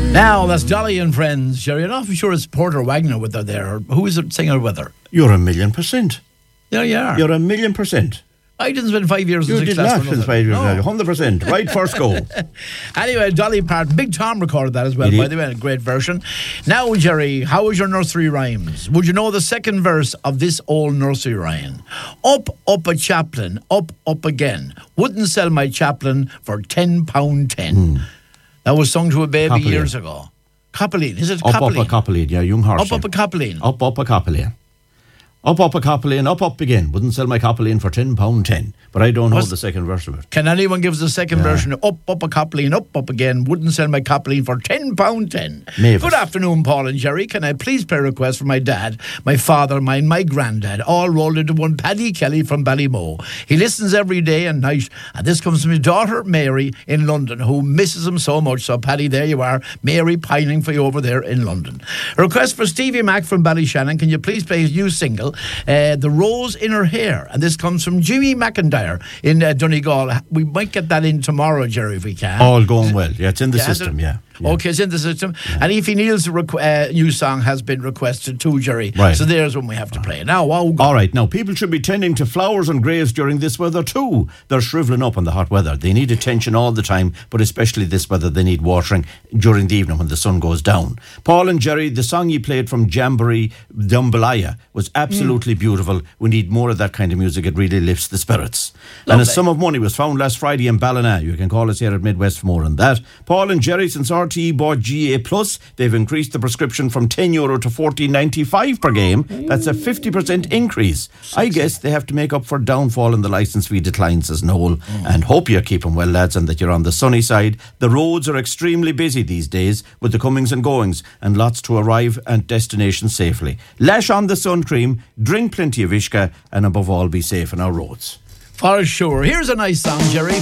Now, that's Dolly and Friends. Jerry, I'm not sure it's Porter Wagner with her there. Who is it singing with her? You're 1,000,000%. There you are. You're 1,000,000%. I didn't spend 5 years in You six did class. not spend 5 years. 100%. Right first go. Anyway, Dolly Parton. Big Tom recorded that as well, by the way. A great version. Now, Jerry, how was your nursery rhymes? Would you know the second verse of this old nursery rhyme? Up, up a chaplain, up, up again. Wouldn't sell my chaplain for £10.10. That was sung to a baby years ago. Coppeline, is it Coppeline? Up a Coppeline, yeah, young horse. Up a Coppeline. Up a Coppeline. Up a Coppeline, up again. Wouldn't sell my Coppeline for £10.10. But I don't know the second verse of it. Can anyone give us the second version? Up a Coppeline, up again. Wouldn't sell my Coppeline for £10.10. Mavis. Good afternoon, Paul and Jerry. Can I please play a request for my dad, my father, my granddad, all rolled into one, Paddy Kelly from Ballymoe. He listens every day and night, and this comes from his daughter, Mary, in London, who misses him so much. So, Paddy, there you are. Mary pining for you over there in London. A request for Stevie Mac from Ballyshannon. Can you please play his new single, The Rose in Her Hair? And this comes from Jimmy McIntyre in Donegal. We might get that in tomorrow, Jerry, if we can. All going well. Yeah, it's in the system, yeah. Okay, it's in the system. Yeah. And Aoife Neal's new song has been requested too, Jerry. Right. So there's when we have to play. Now, wow. All right, now, people should be tending to flowers and graves during this weather too. They're shrivelling up in the hot weather. They need attention all the time, but especially this weather, they need watering during the evening when the sun goes down. Paul and Jerry, the song you played from Jamboree Jambalaya was absolutely beautiful. We need more of that kind of music. It really lifts the spirits. Lovely. And a sum of money was found last Friday in Ballina. You can call us here at Midwest for more on that. Paul and Jerry, since RTE bought GA Plus, they've increased the prescription from €10 to $14.95 per game. That's a 50% increase. I guess they have to make up for downfall in the licence fee decline, says Noel. And hope you're keeping well, lads, and that you're on the sunny side. The roads are extremely busy these days with the comings and goings, and lots to arrive at destination safely. Lash on the sun cream, drink plenty of Ishka, and above all, be safe on our roads. For sure. Here's a nice song, Jerry.